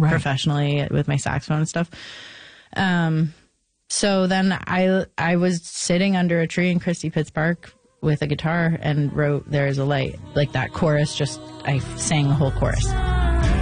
professionally with my saxophone and stuff. So then I was sitting under a tree in Christie Pitts Park with a guitar and wrote "There Is a Light." Like that chorus, I sang the whole chorus.